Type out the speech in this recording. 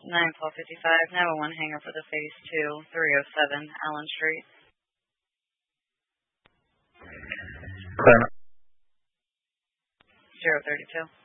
91255, 911 hangar for the Phase 2, 307 Allen Street. Clear. 032.